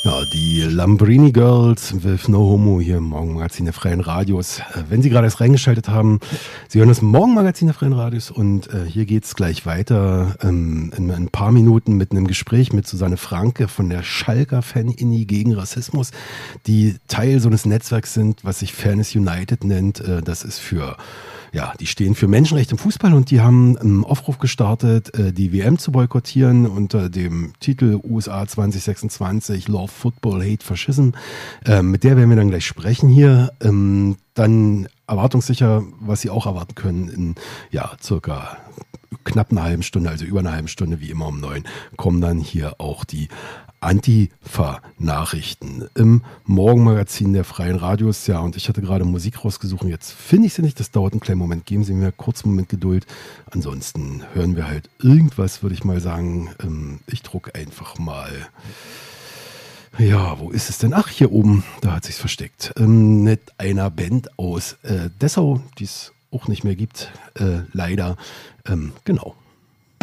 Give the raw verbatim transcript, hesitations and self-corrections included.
Ja, die Lambrini Girls with No Homo hier im Morgenmagazin der Freien Radios. Äh, wenn Sie gerade erst reingeschaltet haben, Sie hören das Morgenmagazin der Freien Radios und äh, hier geht's gleich weiter ähm, in, in ein paar Minuten mit einem Gespräch mit Susanne Franke von der Schalker Fan-Inni gegen Rassismus, die Teil so eines Netzwerks sind, was sich Fairness United nennt. Äh, das ist für Ja, die stehen für Menschenrechte im Fußball und die haben einen Aufruf gestartet, die W M zu boykottieren unter dem Titel U S A zwanzig sechsundzwanzig Love Football, Hate Fascism. Ähm, mit der werden wir dann gleich sprechen hier. Ähm, dann erwartungssicher, was Sie auch erwarten können, in ja circa knapp einer halben Stunde, also über einer halben Stunde, wie immer um neun, kommen dann hier auch die Antifa-Nachrichten im Morgenmagazin der Freien Radios. Ja, und ich hatte gerade Musik rausgesucht und jetzt finde ich sie nicht. Das dauert einen kleinen Moment. Geben Sie mir kurz einen Moment Geduld. Ansonsten hören wir halt irgendwas, würde ich mal sagen. Ähm, ich drucke einfach mal. Ja, wo ist es denn? Ach, hier oben, da hat sich's versteckt. Ähm, mit einer Band aus äh, Dessau, die es auch nicht mehr gibt, äh, leider. Ähm, genau.